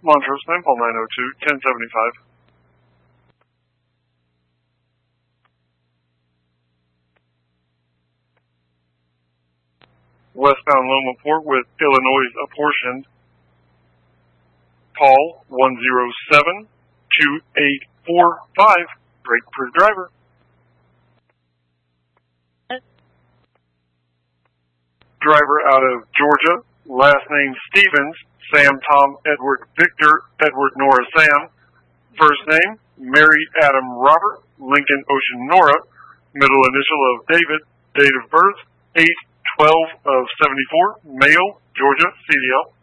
Montrose, Sample 902, 1075. Westbound Loma Port with Illinois apportioned. Call 107-2845. Brake for driver. Driver out of Georgia. Last name Stevens. Sam Tom Edward Victor Edward Nora Sam. First name Mary Adam Robert Lincoln Ocean Nora. Middle initial of David. Date of birth 8/12 of 74. Male, Georgia, CDL.